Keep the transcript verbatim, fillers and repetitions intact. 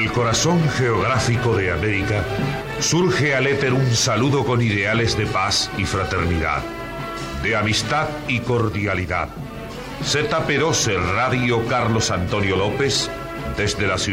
el corazón geográfico de América, surge al éter un saludo con ideales de paz y fraternidad, de amistad y cordialidad. Z P doce Radio Carlos Antonio López, desde la ciudad